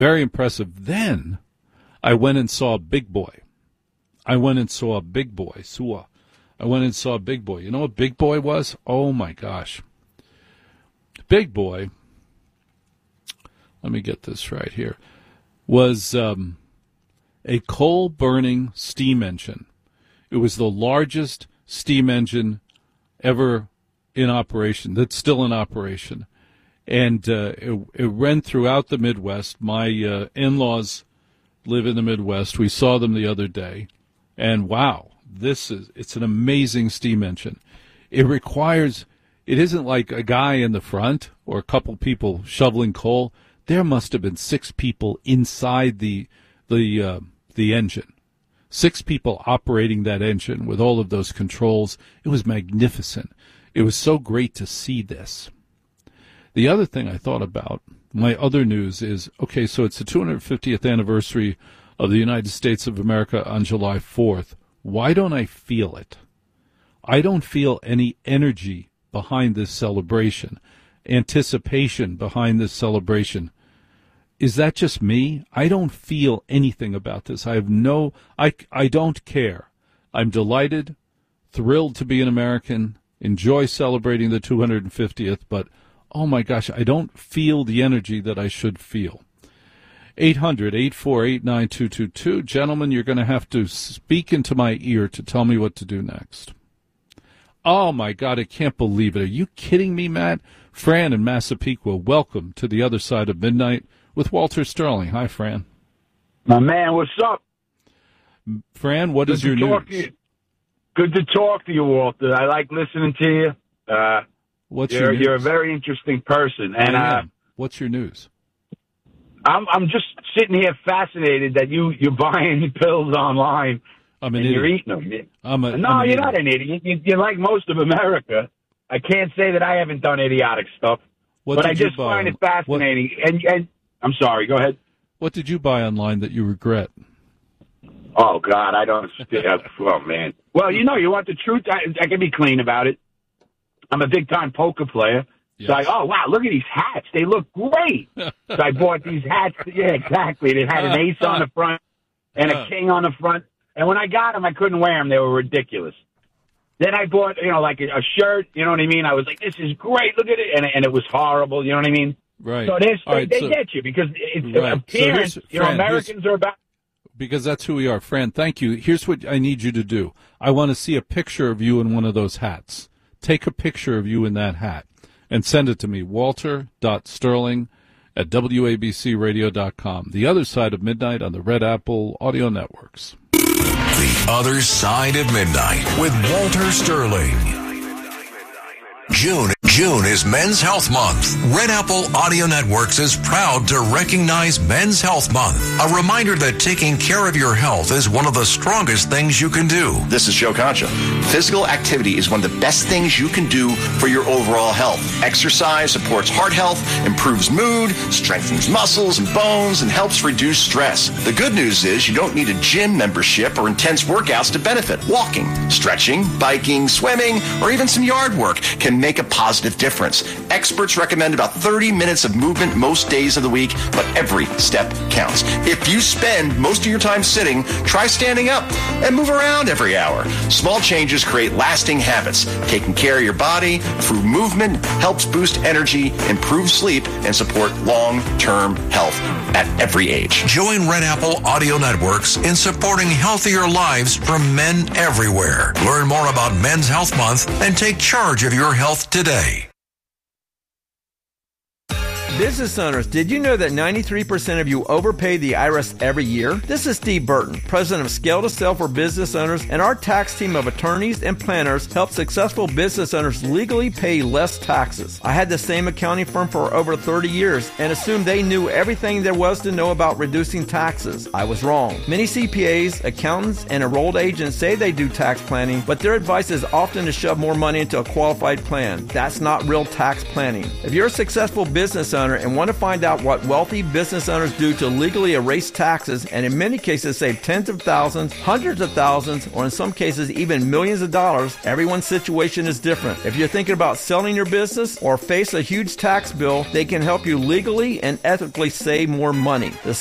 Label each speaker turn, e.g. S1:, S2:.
S1: Very impressive. Then I went and saw Big Boy. Suwa. I went and saw Big Boy. You know what Big Boy was? Oh, my gosh. Big Boy, let me get this right here, was a coal-burning steam engine. It was the largest steam engine ever in operation, that's still in operation. And it ran throughout the Midwest. My in-laws live in the Midwest. We saw them the other day. And wow, it's an amazing steam engine. It isn't like a guy in the front or a couple people shoveling coal. There must have been 6 people inside the engine. 6 people operating that engine with all of those controls. It was magnificent. It was so great to see this. The other thing I thought about, my other news is, okay, so it's the 250th anniversary of the United States of America on July 4th. Why don't I feel it? I don't feel any energy behind this celebration, anticipation behind this celebration. Is that just me? I don't feel anything about this. I don't care. I'm delighted, thrilled to be an American, enjoy celebrating the 250th, but oh my gosh, I don't feel the energy that I should feel. 800-848-9222. Gentlemen, you're going to have to speak into my ear to tell me what to do next. Oh my God, I can't believe it. Are you kidding me, Matt? Fran in Massapequa, welcome to the other side of midnight with Walter Sterling. Hi, Fran.
S2: My man, what's up?
S1: Fran, what is your news?
S2: Good to talk to you, Walter. I like listening to you.
S1: What's your news?
S2: You're a very interesting person. And
S1: what's your news?
S2: I'm just sitting here fascinated that you're buying pills online.
S1: I'm an idiot.
S2: You're eating them.
S1: No,
S2: you're not an idiot. You're like most of America. I can't say that I haven't done idiotic stuff, but I just find it fascinating. And I'm sorry. Go ahead.
S1: What did you buy online that you regret?
S2: Oh God, I don't. Oh man. Well, you want the truth. I can be clean about it. I'm a big time poker player.
S1: Yes.
S2: So oh wow, look at these hats. They look great. So I bought these hats. Yeah, exactly. They had an ace on the front and a king on the front. And when I got them, I couldn't wear them. They were ridiculous. Then I bought, like a shirt. You know what I mean? I was like, this is great. Look at it. And it was horrible. You know what I mean?
S1: Right.
S2: So they get you because it's appearance. So Americans are about.
S1: Because that's who we are. Fran, thank you. Here's what I need you to do. I want to see a picture of you in one of those hats. Take a picture of you in that hat and send it to me, walter.sterling@wabcradio.com. The Other Side of Midnight on the Red Apple Audio Networks.
S3: The Other Side of Midnight with Walter Sterling. June is Men's Health Month. Red Apple Audio Networks is proud to recognize Men's Health Month. A reminder that taking care of your health is one of the strongest things you can do.
S4: This is Joe Concha. Physical activity is one of the best things you can do for your overall health. Exercise supports heart health, improves mood, strengthens muscles and bones, and helps reduce stress. The good news is you don't need a gym membership or intense workouts to benefit. Walking, stretching, biking, swimming, or even some yard work can make a positive difference. Experts recommend about 30 minutes of movement most days of the week, but every step counts. If you spend most of your time sitting, try standing up and move around every hour. Small changes create lasting habits. Taking care of your body through movement helps boost energy, improve sleep, and support long-term health at every age.
S3: Join Red Apple Audio Networks in supporting healthier lives for men everywhere. Learn more about Men's Health Month and take charge of your health today.
S5: Business owners, did you know that 93% of you overpay the IRS every year? This is Steve Burton, president of Scale to Sell for Business Owners, and our tax team of attorneys and planners help successful business owners legally pay less taxes. I had the same accounting firm for over 30 years and assumed they knew everything there was to know about reducing taxes. I was wrong. Many CPAs, accountants, and enrolled agents say they do tax planning, but their advice is often to shove more money into a qualified plan. That's not real tax planning. If you're a successful business owner, owner and want to find out what wealthy business owners do to legally erase taxes and in many cases save tens of thousands, hundreds of thousands, or in some cases even millions of dollars, everyone's situation is different. If you're thinking about selling your business or face a huge tax bill, they can help you legally and ethically save more money. The